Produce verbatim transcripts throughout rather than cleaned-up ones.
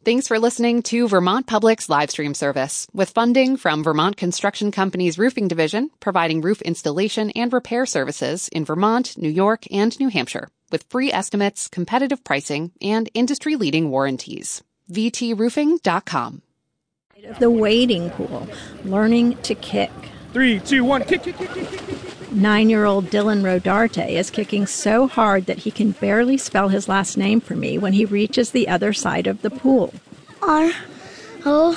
Thanks for listening to Vermont Public's live stream service, with funding from Vermont Construction Company's Roofing Division, providing roof installation and repair services in Vermont, New York, and New Hampshire, with free estimates, competitive pricing, and industry-leading warranties. v t roofing dot com. The wading pool, learning to kick. Three, two, one, kick, kick, kick, kick, kick, kick. Nine-year-old Dylan Rodarte is kicking so hard that he can barely spell his last name for me when he reaches the other side of the pool. R O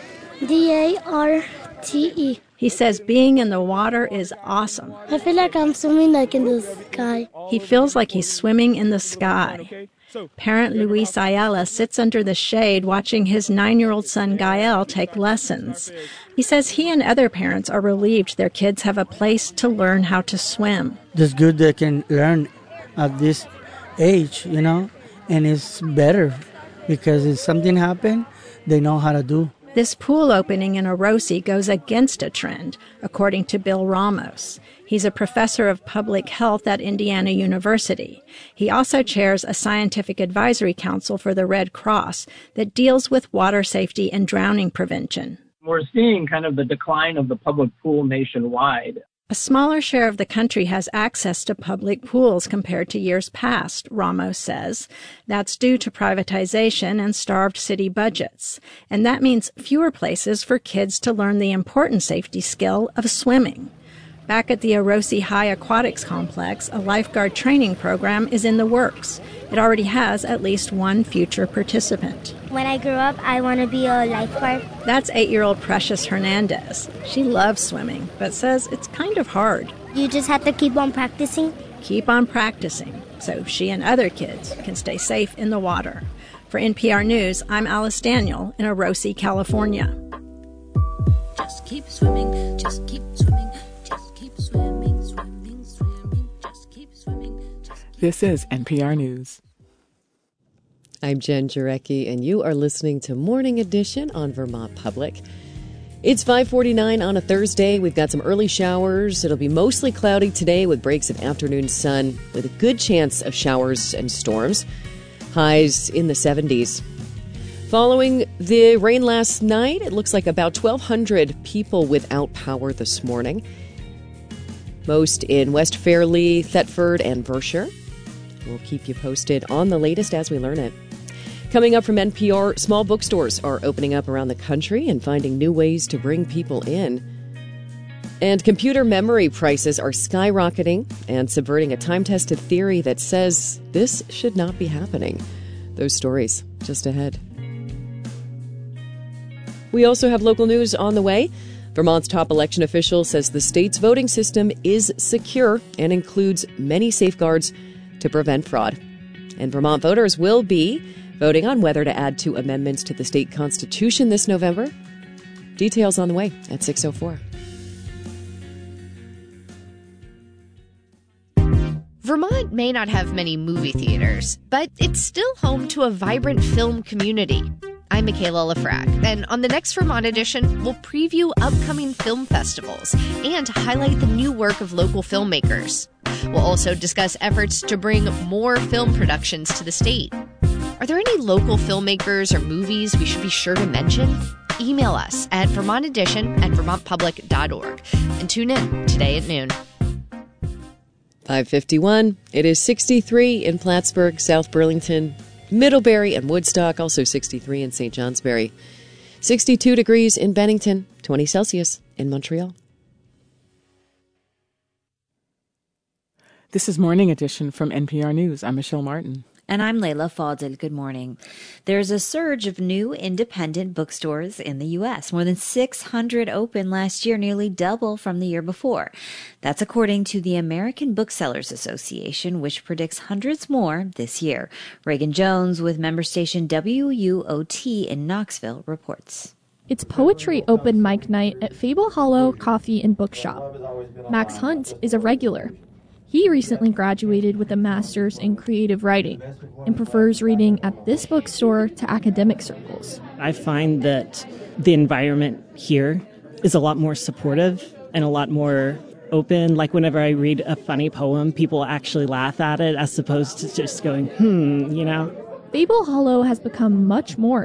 D A R T E. He says being in the water is awesome. I feel like I'm swimming like in the sky. He feels like he's swimming in the sky. Parent Luis Ayala sits under the shade watching his nine-year-old son Gael take lessons. He says he and other parents are relieved their kids have a place to learn how to swim. It's good they can learn at this age, you know, and it's better because if something happens, they know how to do. This pool opening in Orosi goes against a trend, according to Bill Ramos. He's a professor of public health at Indiana University. He also chairs a scientific advisory council for the Red Cross that deals with water safety and drowning prevention. We're seeing kind of the decline of the public pool nationwide. A smaller share of the country has access to public pools compared to years past, Ramos says. That's due to privatization and starved city budgets. And that means fewer places for kids to learn the important safety skill of swimming. Back at the Orosi High Aquatics Complex, a lifeguard training program is in the works. It already has at least one future participant. When I grow up, I want to be a lifeguard. That's eight-year-old Precious Hernandez. She loves swimming, but says it's kind of hard. You just have to keep on practicing? Keep on practicing, so she and other kids can stay safe in the water. For N P R News, I'm Alice Daniel in Orosi, California. Just keep swimming, just keep swimming. Swimming, swimming, swimming, just keep swimming. Just keep this is N P R News. I'm Jen Jarecki, and you are listening to Morning Edition on Vermont Public. It's five forty-nine on a Thursday. We've got some early showers. It'll be mostly cloudy today with breaks of afternoon sun, with a good chance of showers and storms. Highs in the seventies. Following the rain last night, it looks like about twelve hundred people without power this morning. Most in West Fairleigh, Thetford, and Vershire. We'll keep you posted on the latest as we learn it. Coming up from N P R, small bookstores are opening up around the country and finding new ways to bring people in. And computer memory prices are skyrocketing and subverting a time-tested theory that says this should not be happening. Those stories just ahead. We also have local news on the way. Vermont's top election official says the state's voting system is secure and includes many safeguards to prevent fraud. And Vermont voters will be voting on whether to add two amendments to the state constitution this November. Details on the way at six oh four. Vermont may not have many movie theaters, but it's still home to a vibrant film community. I'm Michaela Lafrac, and on the next Vermont edition, we'll preview upcoming film festivals and highlight the new work of local filmmakers. We'll also discuss efforts to bring more film productions to the state. Are there any local filmmakers or movies we should be sure to mention? Email us at vermont edition at vermont public dot org and tune in today at noon. five fifty-one. It is sixty-three in Plattsburgh, South Burlington, Middlebury, and Woodstock, also sixty-three in Saint Johnsbury. sixty-two degrees in Bennington, twenty Celsius in Montreal. This is Morning Edition from N P R News. I'm Michelle Martin. And I'm Layla Fadil. Good morning. There's a surge of new independent bookstores in the U S. More than six hundred opened last year, nearly double from the year before. That's according to the American Booksellers Association, which predicts hundreds more this year. Reagan Jones with member station W U O T in Knoxville reports. It's poetry open mic night at Fable Hollow Coffee and Bookshop. Max Hunt is a regular. He recently graduated with a master's in creative writing and prefers reading at this bookstore to academic circles. I find that the environment here is a lot more supportive and a lot more open. Like whenever I read a funny poem, people actually laugh at it as opposed to just going, hmm, you know. Fable Hollow has become much more